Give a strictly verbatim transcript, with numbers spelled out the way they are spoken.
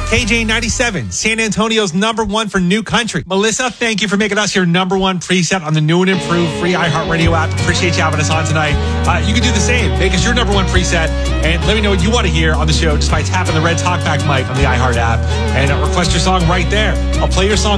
K J ninety-seven, San Antonio's number one for new country. Melissa, thank you for making us your number one preset on the new and improved free iHeartRadio app. Appreciate you having us on tonight. Uh, you can do the same. Make us your number one preset and let me know what you want to hear on the show just by tapping the red talkback mic on the iHeart app and uh, request your song right there. I'll play your song